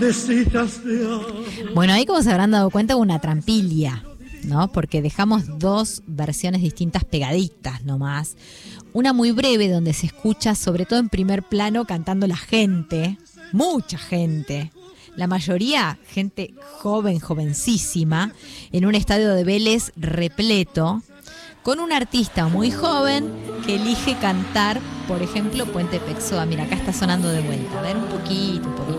Bueno, ahí como se habrán dado cuenta, una trampilla, ¿no? Porque dejamos dos versiones distintas pegaditas nomás. Una muy breve donde se escucha, sobre todo en primer plano, cantando la gente, mucha gente. La mayoría, gente joven, jovencísima, en un estadio de Vélez repleto, con un artista muy joven que elige cantar, por ejemplo, Puente Pexoa. Mira, acá está sonando de vuelta. A ver, un poquito.